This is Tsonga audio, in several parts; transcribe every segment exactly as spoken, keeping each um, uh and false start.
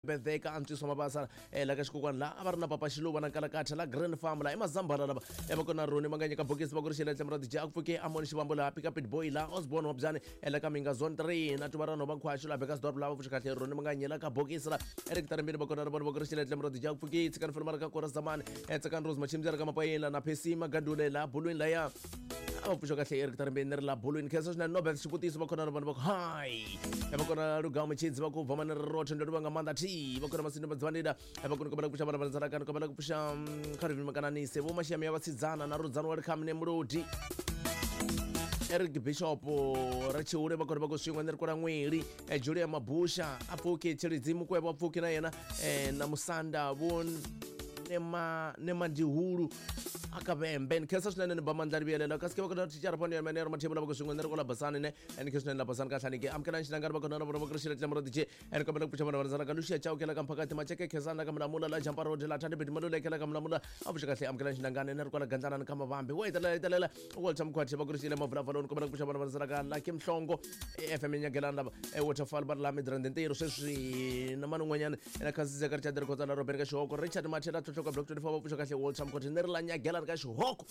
birthday ka antswiso mabasa la ka xikokwana la a va ri na papa xiluva na nkalakatha la Grand Farm la emazambhala lava eva kona roni va nga nyika bokisi va ku ri xile tlhelo ra D J a ku pfuke amoni xivambo la Pick Up It Boy la Osborne wa byane la ka minga zone three na tuvarano va nkhwaxo la Bekas Dorp lava pfuxa kahle roni va nga nyela ka bokisi la Eric Tarambini va kona va ku ri xile tlhelo ra D J a ku pfuke tsikani filmara ka kora zamani tsikani Rose Machimzera ka mapayela na Pesima Gandule la bulwini la ya a pfuxa kahle Eric Tarambini ri la bulwini khensa swinene Nobel xivutiso va kona vanhu va ku hi va kona Lugama Machidzi va ku vamana rotho ndo va nga manda T va kona Masino Madzvanida va kona kubela kuxa bana banzana kana kubela kuxa Kharivini Makananise vo mashiyami ya vatsidzana na rudzano wa Rikamne Murodi Eric Bishop Rachiure va kona va ku swin'we ni ri kona N'weli Julia Mabusha a pfuke Chiridzimu ku va pfuke na yena na Musanda vo nema nema Ndihulu akavembe nkhensa swinene ni bamandla riviyelela kasi ke va kona tichara pano ya mene ya mathebula va ku swin'we ni ri kola basani ne and ke swinene la basani ka hlanike amkelani xinangani va kona na vona va ku ri xile tlamro D J and kombela ku pfuxa vana vanzana ka luxiya chawukela ka mphakati macheke khesana ka mulamula la jampa road la thandi bit malulekela ka mulamula a pfuxa kahle amkelani xinangani ni ri kola gandzana ni ka mavambi wo hetelela hetelela Walter Mkhwathi va ku ri xile mavulavuloni kombela ku pfuxa vana vanzana ka Lucky Mhlongo F M nyagelani lava Waterfall va ri la midrand ntiro sweswi na mani un'wanyana ena khasise ka ri chaderi kotsa la Robert ka xihoko Richard Machela tlhotlho ka block twenty-four va pfuxa kahle Walter Mkhwathi ni ri la nyagelani ka xihoko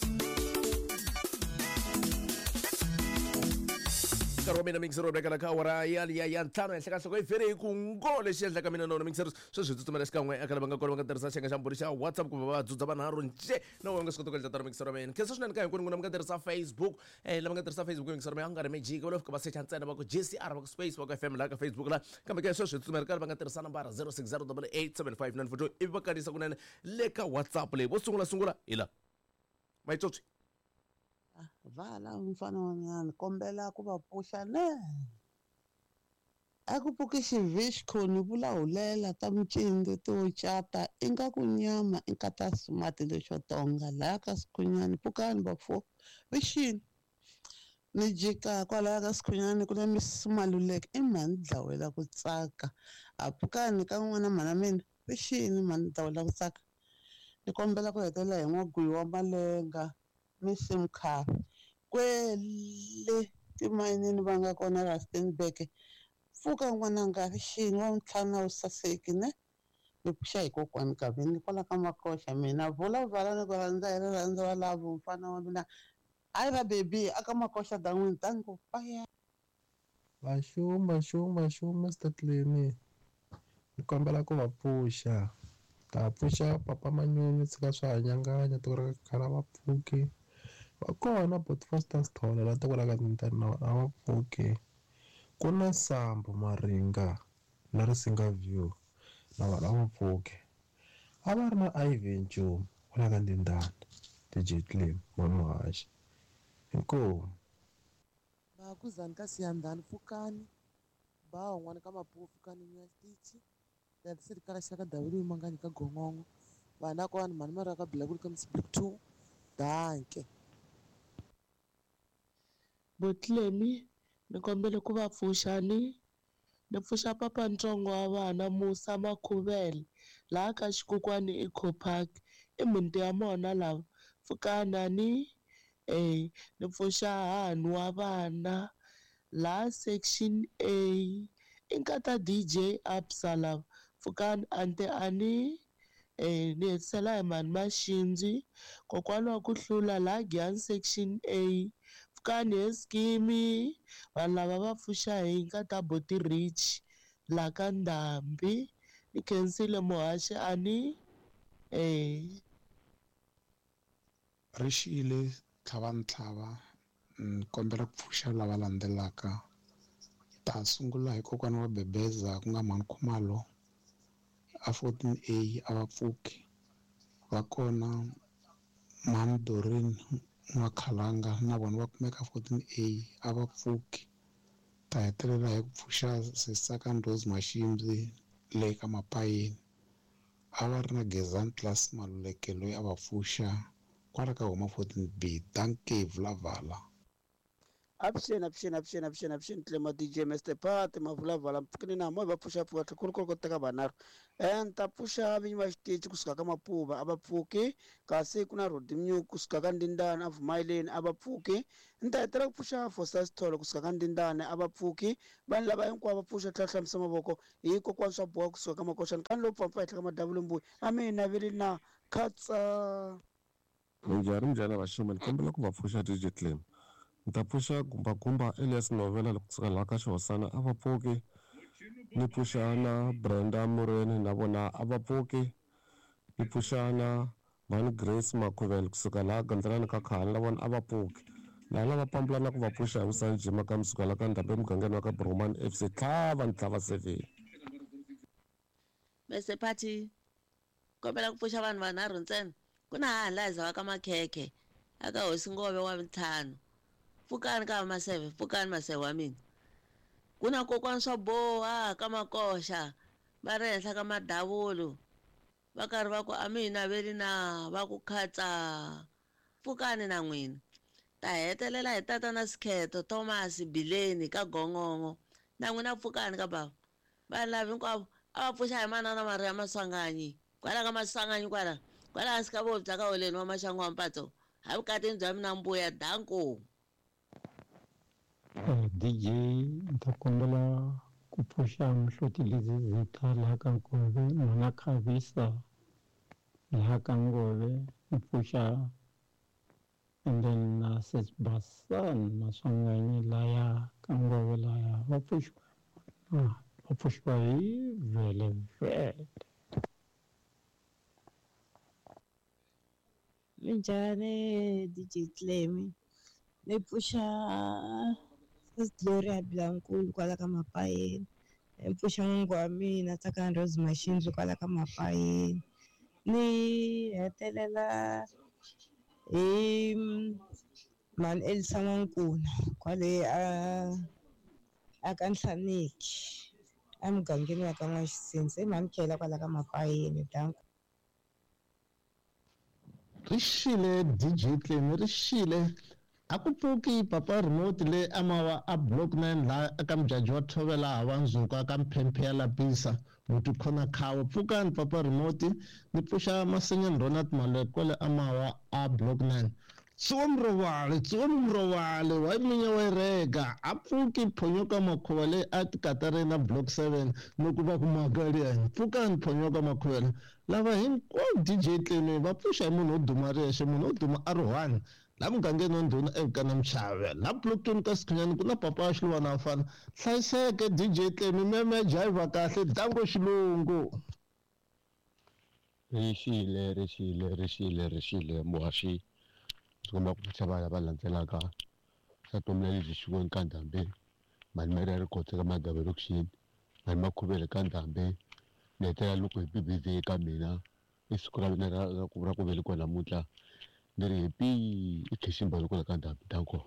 wa mina mixero beka la ka ora ya ya ya ntlhanu henhla ka nhloko yi vhele hi ku ngo lexi endla ka mina nona mixero sweswi tsutsumela xikan'we eka lava nga kona va nga tirhisa xenga xa mburi xa WhatsApp kumbe va dzudza vanharhu nje no va nga swi kota ku endla tara mixero mena khensa swinene ka hinkwenu n'wina va nga tirhisa Facebook eh lava nga tirhisa Facebook mixero mena a nga ri magic va lo fika va secha ntsena va ku J C R va ku space va ku F M la ka Facebook la kambe ka sweswi tsutsumela ka va nga tirhisa nambara zero six zero eight eight seven five nine four two ivi va kanisa kunene le ka WhatsApp leyi vo sungula sungula hi la mayitsotsi vala mfana wa nyana kombela ku va pfuxa ne a ku pfuki xivixko ni vulahulela ta mucindi to chata ingaku nyama inkata smart lexo tonga la ka sikunyani pukani bafo vixini ni jika kwala ka sikunyani ku na misimaluleke i mani dlawela ku tsaka a pukani ka n'wana mana mina vixini mani dlawela ku tsaka ni kombela ku hetela hi n'wagwi wa malenga Sim card kwele timayinini va nga kona Rustenburg pfuka n'wananga vixini wa ntlhanu wu saseki ne ni pfuxa hi kokwani ka vini kwala ka makoxa mina vulavala ni ku rhandza hi rirhandza wa lavo mfana wa mina hayi va baby aka makoxa dan'wini tangu paya vaxumu vaxumu vaxumu Mister Clean ni kombela ku va pfuxa ta pfuxa papa Manyoni tshika swa hanyanganya to ra khala va pfuki va kona but Foster Stola la to kwala ka tintani na a va pfuki ku na Sambo Maringa na Risinga View na va la va pfuki a va ri na Ivan Joe kwala ka tindani D J Clean wa muhaxi inkomu ba ku zani ka siyandani pfukani ba un'wana ka mapufu fukani New Stitch da siri ka xaka Dawidi mangani ka gongongo vana kwani mani mara ka Blackwood ka Msibik two danke Botleni ni kombele ku va pfuxani ni pfuxa papa ntsongo wa vana Musa Makhuvele laha ka xikokwani Eco Park i minti ya mona lava pfukanani eh ni pfuxa hahani wa vana la section A inkata D J Absalom pfukani ante ani eh ni hetisela hi mani Maxinzi kokwani wa ku hlula la Gyan section A pfukani he skimi vanhu lava va pfuxa hi nkata Boti Rich la ka Ndhambi ni khensile muhaxi ani eh Rixile tlhava ntlhava ni kombela ku pfuxa lava landzelaka ta sungula hi kokwani wa Bebeza ku nga Mani Khumalo a fourteen A a va pfuki va kona Mami Doreen n'wa Khalanga na vona va kumeka fourteen A a va pfuki ta hetelela hi ku pfuxa Sisaka Rose Mashimzi le ka Mapayeni a va ri na Gezani Class Maluleke loyi a va pfuxa kwala ka huma fourteen B danke Vulavala Avuxeni avuxeni avuxeni avuxeni avuxeni tlema D J Mister Pat mavulavala mpfukini na mo va pfuxa pfuka tlhakulu ko teka vanharhu and ta pfuxa vinyi va xitichi kusuka ka Mapuva a va pfuki kasi ku na Rodimyu kusuka ka Ndindana a Vumayeleni a va pfuki ni ta hetela ku pfuxa Foster Sithole kusuka ka Ndindana a va pfuki vanhu lava hinkwavo va pfuxa tlhahlamisa mavoko hi kokwani swa boha kusuka ka Makoxani kani lo pfapfa ehenhla ka Madavulumbuyi a mina veli na khatsa minjhani minjhani vaxuma ni kombela ku va pfuxa D J Clem ni ta pfuxa gumbagumba Elias Novela loko kusuka laha ka Xihosana a va pfuki ni pfuxa na Brenda Mureni na vona a va pfuki ni pfuxa na Mani Grace Makhuvele kusuka laha Gandzelani ka Khani na vona a va pfuki laha lava pambulana ku va pfuxa hi Musanjima ka kusuka laha ka Ndhambe emugangeni wa ka Broman F C tlhava ni tlhava seven. Mister Pati kombela ku pfuxa vanhu vanharhu ntsena ku na Halaza wa ka Makhekhe aka Hosi Ngove wa Ntlhanu pfukani ka Maseve pfukani Maseve wa mina ku na kokwani swa boha ka Makoxa va ri henhla ka Madavulu va karhi va ku a mina veli na va ku khatsa pfukani na n'wina ta hetelela hi tata na Sikheto Thomas Bileni ka Gongongo na n'wina pfukani ka bava vanhu lava hinkwavo a va pfuxa hi manana Maria Maswanganyi kwala ka Maswanganyi kwala kwala hansi ka vovi bya ka Holeni wa Maxangu wa Mpatso hi vukatini bya mina Mbuya Danko. D J nta kombela ku pfuxa Mhloti lezi zita laha ka Ngove Nwana Khavisa laha ka Ngove ni pfuxa and then na Sesbasan Maswanganyi laya ka Ngove laya va pfuxiwa va pfuxiwa hi vele vele. Minjhani D J Clem ni pfuxa Gloria Blankulu kwala ka Mapayeni ni pfuxa n'wangu wa mina Tsakani Rose Mashinzu kwala ka Mapayeni ni hetelela hi mani Elisa N'wankuna kwale a a ka Nhlaneki emugangeni wa ka N'waxisindzi i mhani Khela kwala ka Mapayeni Danko. Rixile D J Clem rixile a ku pfuki papa remote le amawa a block nine la aka mujaji wa Thovela hava Nzuka ka Mphemphe ya Lapisa muti khona khawa pfukani papa remote ni pfuxa Masenyani Ronald Malekole amawa a block nine Tsomrovale Tsomrovale wa minya wa rega a pfuki Phonyoka Makhuvele a Tikatarena block seven no ku va ku Magaliani pfukani Phonyoka Makhuvele lava hinkwavo D J Clem va pfuxa hi munhu wo duma riyexe munhu wo duma a ri one la mugangeni wa ndhuna evukana Mchave la blockton ka Sikhinyani ku na papa wa Xiluva na Mfana hlayiseke D J Clem meme jive kahle Dango Xilungu. Rixile rixile rixile rixile muhaxi komba ku pfuxa vanhu lava landzelaka Satomleli Xixikwini ka Ndhambe mani Maria Rikotse ka Magave lokixini mani Makhuvele ka Ndhambe ni hetela loko hi B B V ka mina i siku ra mina ra ku ra ku velekiwa namuntlha ni ri happy i Khiximba loko la ka Ndhambe Danko.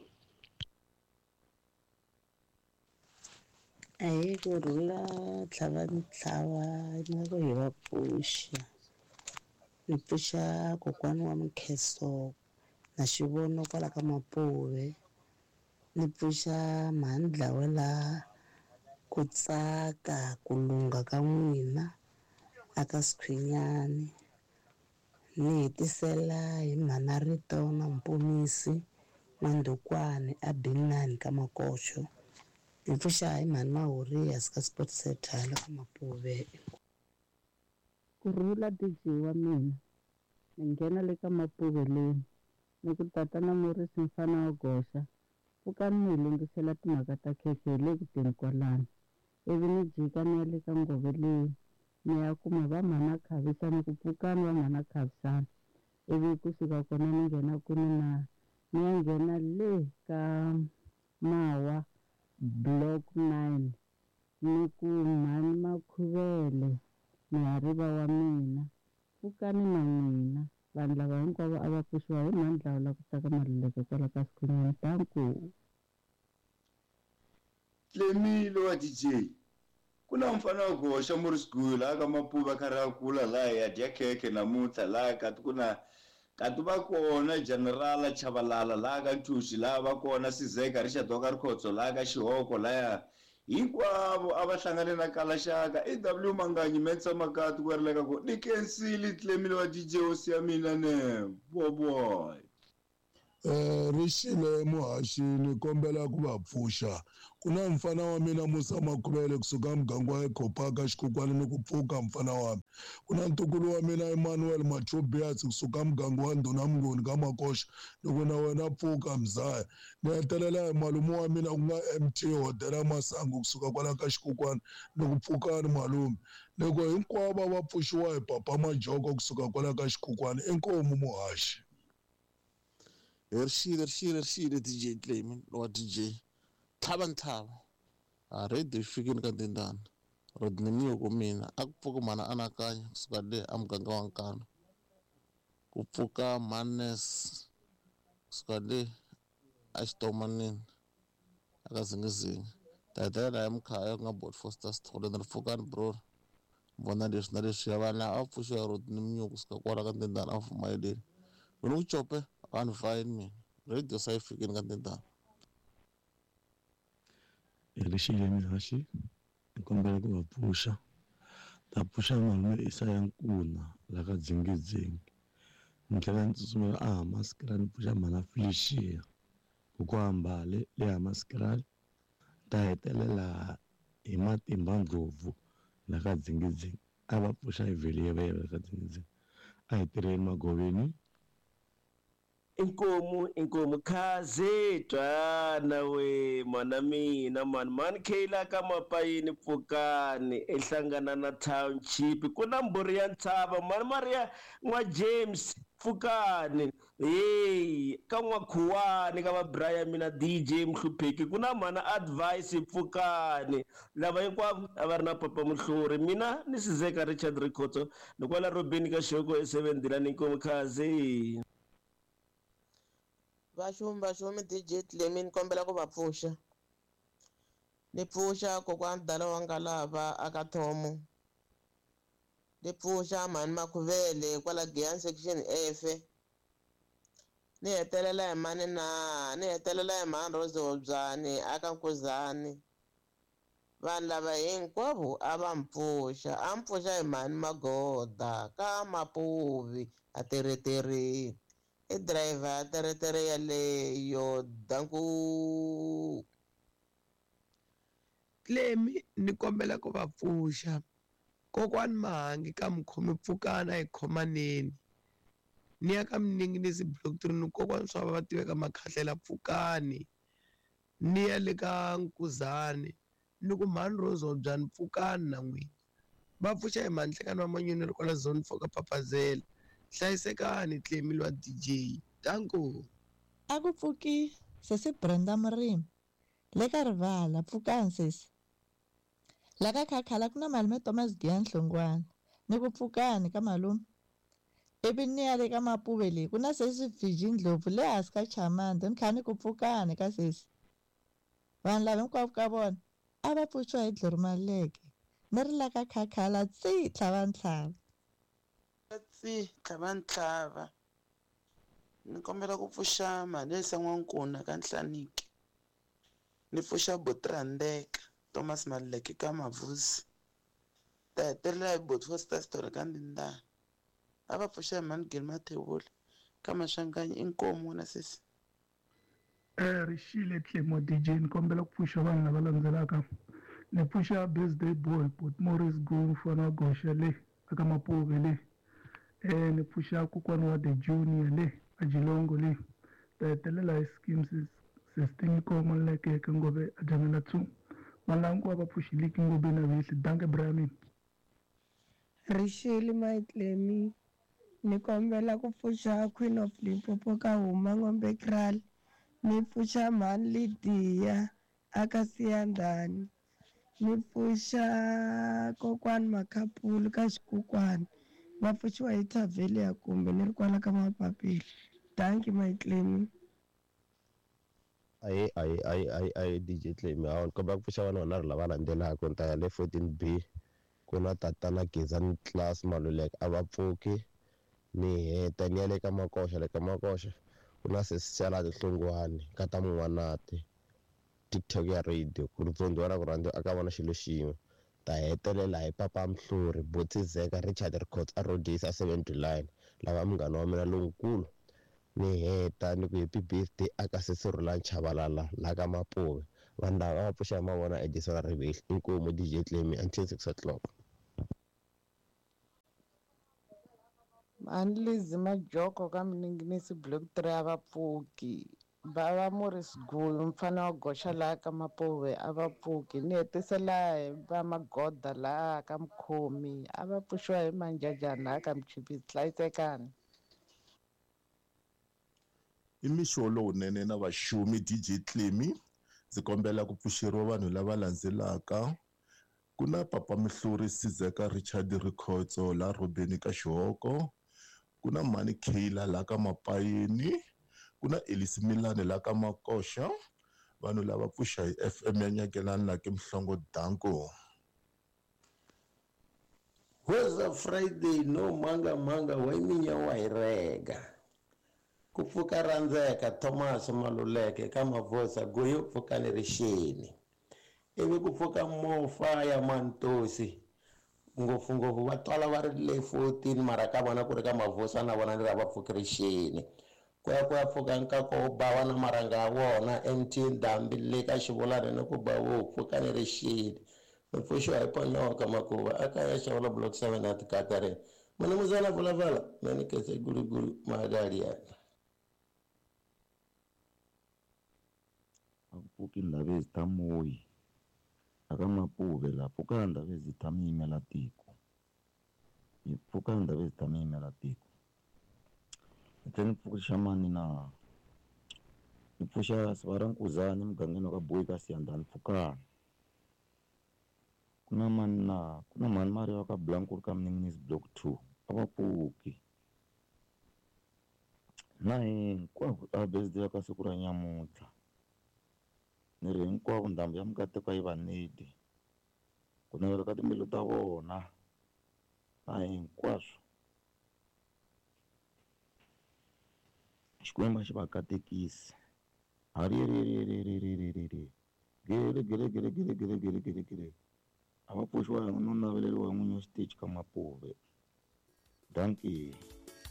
a hi ku rhula tlhava ni tlhava ingaku hi va pfuxa ni pfuxa kokwani wa Mkheso na Xivono kwala ka Mapuve ni pfuxa Mhandlawe la ku tsaka ku lunga ka n'wina aka Sikhwenyani ni hetisela hi Mhana Rito na Mpumisi Mandukwane a Binani ka Makoxo ni pfuxa hi Mhani Mahoriya ka Sport Center la ka Mapuve. Kurhula D J wa mina ni nghena le ka Mapuveleni ni ku tatana Morisi Mfana wa Gosha pfukani ni hi lunghisela timhaka ta khekhe hi le ku teni kwalani ivi ni jika ni ya le ka Ngove leyi ni ya kuma va Mhana Khavisa ni ku pfukani va Mhana Khavisana ivi kusuka kona ni nghena kuni na ni ya nghena le ka Mawa block nine ni ku Mhani Makhuvele muhariva wa mina pfukani na n'wina vanhu lava hinkwavo a va pfuxiwa hi Mhandlawu la ku tsaka Maluleke kwala ka Sikhwenyani Danko. Clemile wa D J ku na mfana wa Gosha Morris Gula ka Mapuva karhi a kula laha ya dya khekhe namuntlha laha ka ku na kati va kona generala Chabalala laha ka Ntshuxi laha va kona Sizeka Richard Wakarikotso laha ka Xihoko laya hinkwavo a va hlangane na Kalaxaka i W Manganyi Mensa Makati ku rileka ku ni kensili Tlemile wa D J hosi ya mina ne boboy. Eh Rishile muhashi ni kombela ku va pfusha ku na mfana wa mina Musa Makhuvele kusuka muganga wa Ekhopaka Xikokwani ni ku pfuka mfana wa mina ku na ntukulu wa mina Emmanuel Machubias kusuka muganga wa Ndhuna Mngoni ka Makosha ni ku na wena pfuka Mzaya ni hetelela hi malume wa mina ku nga M T Hodela Masangu kusuka kwala ka Xikokwani ni ku pfukani malume ni ku hinkwavo va pfuxiwa hi Papa Majoko kusuka kwala ka Xikokwani inkomu muhashi. Rishile rishile rishile D J Clayman wa D J Thaba Nthaba a radio fikini ka Tindana rodni miyo ku mina a ku pfuka mana anakanya kusuka le a muganga wa Nkana ku pfuka Manes kusuka le a Xitomanini aka Zingizingi tatela ya Mkhaya ku nga Bot Foster Store ni pfukani bro vona leswi na leswi ya vana a pfuxiwa rodni miyo kusuka kwala ka Tindana a Mfumayeleni wena u chope vanhu fine mina radio sa yi fikini ka Tindana. Rishile mihashi ni kombela ku va pfuxa ta pfuxa malume Isa ya Nkuna la ka Dzingidzingi ni tlhela ni tsutsumela a Hammanskraal ni pfuxa mhana Felicia ku ku Hambale le Hammanskraal ta hetelela hi Matimba Ndlovu la ka Dzingidzingi a va pfuxa hi Viliyevele ka Dzingidzingi a hi tirheni Magoveni. Inkomu inkomu khaze twana we mana mina man man khela ka Mapayini Pfukani ehlangana na township kuna mburi ya Ntshava man Maria nwa James Pfukani hey ka nwa Khuwani ka va Brian mina D J Mhlupheki kuna mana advice Pfukani lava hinkwavo a va ri na Papa Muhluri mina ni Sizeka Richard Rikotso ni kwala Robin ka Xihoko e seven Dilani inkomu khaze. Vashumi vashumi D J Clayman kombela ku va pfuxa ni pfuxa kokwani Dala wa Ngalava aka Thomo ni pfuxa mhani Makhuvele kwala Giyani section F ni hetelela hi mani na ni hetelela hi mhani Rose Hobyani aka Nkuzani vanhu lava hinkwavo a va mpfuxa a mpfuxa hi mhani Magoda ka Mapuvi a teretereni i driver teretere yaleyo danku. Clayman ni kombela ku va pfuxa kokwani Mahangi ka Mukhomi Pfukana hi Khomaneni ni ya ka Mninginisi block three ni kokwani swa va tiveka Makhahlela Pfukani ni ya le ka Nkuzani ni ku mhani Rose Hobyani Pfukani na n'wina va pfuxa hi Manhlekani wa Manyoni ri kwala zone four ka Papazela hlayisekani Tlemile wa D J tanku. A ku pfuki sesi Brenda Murimi le ka Rivala Pfukani sesi la ka Khakhala ku na malume Thomas Giyani Hlongwane ni ku Pfukani ka malume ivi ni ya le ka Mapuve leyi ku na sesi Viji Ndlovu le hansi ka Chamanda ni kha ni ku Pfukani ka sesi vanhu lava hinkwavo ka vona a va pfuxiwa hi Dlori Maluleke ni ri la ka Khakhala tsi tlhava ntlhava. Tsi tlhava ntlhava ni kombela ku pfuxa Malesa N'wankuna ka Nhlaniki ni pfuxa Botrandeka Thomas Maluleke ka Mavusi ta hetelela hi Bot Foster Store ka Ndindana a va pfuxa hi mhani Gilma Thebule ka Maxanganyi inkomu na sesi. Eh Rishile Claymo D J ni kombela ku pfuxa vanhu lava landzelaka ni pfuxa Birthday Boy Bot Morris Go mfana wa Gosha le aka Mapuve le eh ni pfuxa kokwani wa The Junior le ajilongo le ta hetelela hi schemes sixteen komo leke ka Ngobe ajamela two malangu wa va pfuxiliki Ngobe na Vihli danke Brahmin. Rishile Maitlemi ni kombela ku pfuxa Queen of Limpopo ka Huma Ngombe Kral ni pfuxa mhani Lydia aka Siyandhani ni pfuxa kokwani Makhapulu ka Xikokwani va pfuxiwa hi Thavhele ya kumbe ni ri kwala ka Mapapila thank you Maitlemi. Aye aye aye aye aye D J Clayman hawu ni kombela ku pfuxa vanhu vanharhu lava landzelaka ni ta ya le fourteen B ku na tatana Gezani Class Maluleke a va pfuki ni heta ni ya le ka makoxa le ka makoxa ku na sesicela tihlungwane ka ta mun'wanati tiktok ya radio ku ri tsondziwa na ku rhandziwa aka vona xilo xin'we ta hetelela hi papa Mhluri Botsizeka Richard Rikhotso a Rodisa seventy line lava munghana wa mina lonkulu ni heta ni ku happy birthday aka Sisirula Chabalala la ka Mapuve vanhu lava va pfuxa mavona Edison Riveli inkomu D J Clemi until six o'clock. Anlizi majoko ka mininginisi block three a vapfuki bava Morris Gulu mfana wa goxa laha ka Mapuve a vapfuki ni hetisela hi va Magoda laha ka Mkhomi a va pfuxiwa hi Manjajana laha ka Mchipisi hlayisekani. I mixo lowunene na vaxumi D J Clemi ndzi kombela ku pfuxeriwa vanhu lava landzelaka ku na papa Mhluri Sizeka Richard Rikhotso la Robeni ka Xihoko ku na Mani Kayla la ka Mapayeni ku na Elise Milane la ka Makoxa vanhu lava pfuxa hi F M ya Nyakelani la ke Mhlongo Danko. Who's Friday no manga manga wa iminya wa hirega ku pfuka Randzeka Thomas Maluleke ka Mavosa goyo pfuka ni rixeni ivi ku pfuka Mofa ya Mantosi ngopfungopfu va twala va ri le fourteen mara ka vona ku ri ka Mavosa na vona ni ra va pfuka rixeni ku ya ku ya pfuka nkako wo bava na maranga ya wona M T Ndhambi le ka Xivulana ni ku ba wo pfuka ni rixeni mipfuxiwa hi Ponyoka Makuva aka ya Xavula block seven at Katare mani muzana vulavala mani kese guriguri magali ya Pfuki ndhawu ezita moyi aka Mapuve la pfuka ndhawu ezita miyimela tiko yi pfuka ndhawu ezita miyimela tiko tlhela ni pfuxa mani na ni pfuxa Sivara Nkuzani mugangeni wa ka Boyi ka Siyandhani Pfukani ku na mani na ku na mani Maria wa ka Blanco ka Mninginisi block two a va pfuki na hinkwavo a birthday ka siku ra nyamutlha ni ri hinkwavo ndhambi ya mikateko yi va nedi ku navela ka timbilu ta vona na hinkwaswo Xikwembu xi va katekisi hariyeriyeriyeriyeriyeriyere gele gele gele gele gele gele gele gele a va pfuxiwa no naveleriwa hi n'winyi wa xitichi ka Mapuve danki.